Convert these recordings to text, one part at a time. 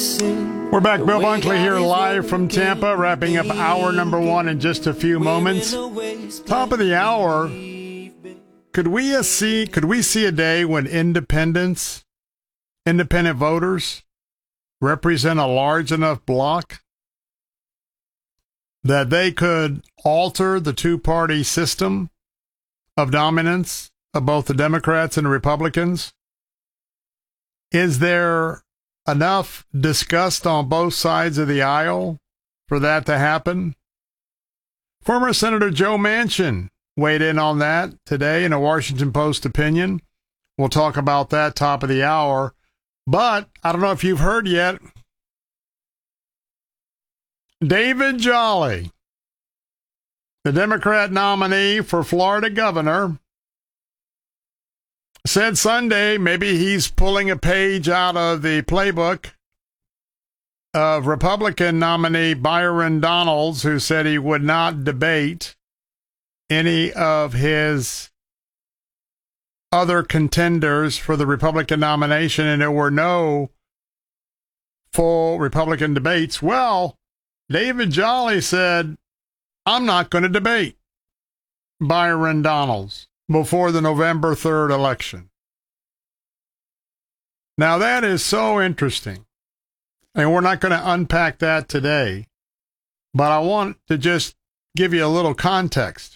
We're back. Bill Bunkley here live from Tampa, wrapping up hour number one in just a few moments. Top of the hour, could we see a day when independent voters represent a large enough bloc that they could alter the two-party system of dominance of both the Democrats and the Republicans? Is there enough disgust on both sides of the aisle for that to happen? Former Senator Joe Manchin weighed in on that today in a Washington Post opinion. We'll talk about that top of the hour. But I don't know if you've heard yet, David Jolly, the Democrat nominee for Florida governor, said Sunday maybe he's pulling a page out of the playbook of Republican nominee Byron Donalds, who said he would not debate any of his other contenders for the Republican nomination, and there were no full Republican debates. Well, David Jolly said, I'm not going to debate Byron Donalds before the November 3rd election. Now, that is so interesting. And we're not going to unpack that today, but I want to just give you a little context.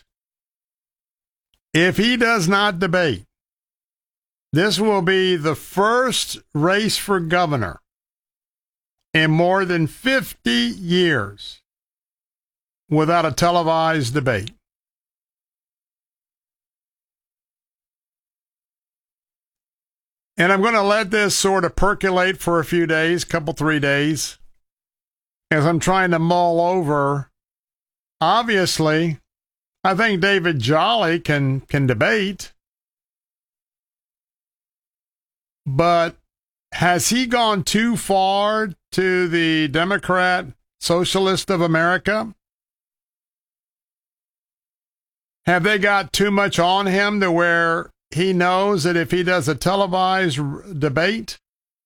If he does not debate, this will be the first race for governor in more than 50 years without a televised debate. And I'm going to let this sort of percolate for a few days, 3 days, as I'm trying to mull over. Obviously, I think David Jolly can debate, but has he gone too far to the Democrat Socialist of America? Have they got too much on him to where he knows that if he does a televised debate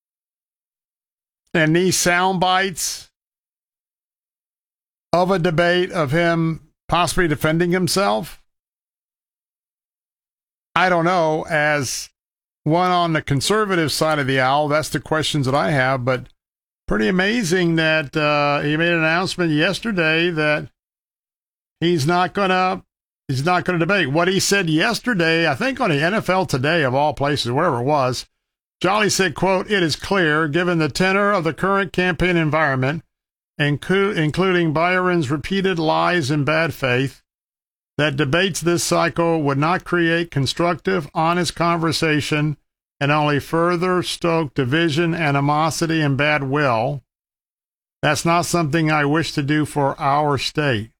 and these sound bites of a debate of him possibly defending himself? I don't know. As one on the conservative side of the aisle, that's the questions that I have, but pretty amazing that he made an announcement yesterday that he's not going to debate. What he said yesterday, I think on the NFL Today, of all places, wherever it was, Jolly said, quote, "It is clear, given the tenor of the current campaign environment, including Byron's repeated lies and bad faith, that debates this cycle would not create constructive, honest conversation and only further stoke division, animosity, and bad will. That's not something I wish to do for our state."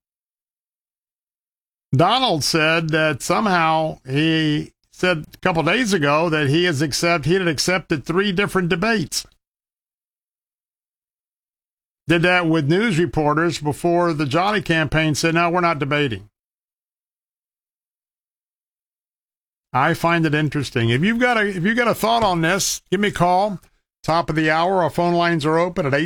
Donald said that somehow he said a couple days ago that he had accepted 3 different debates. Did that with news reporters before the Jolly campaign, said, no, we're not debating. I find it interesting. If you've got a thought on this, give me a call. Top of the hour, our phone lines are open at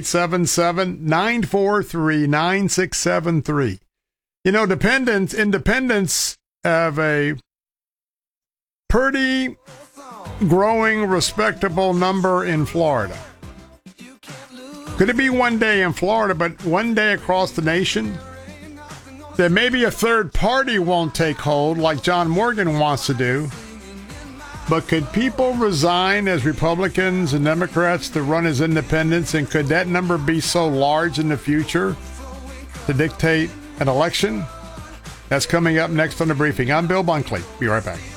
877-943-9673. You know, independents have a pretty growing, respectable number in Florida. Could it be one day in Florida, but one day across the nation, that maybe a third party won't take hold like John Morgan wants to do? But could people resign as Republicans and Democrats to run as independents, and could that number be so large in the future to dictate an election? That's coming up next on The Briefing. I'm Bill Bunkley. Be right back.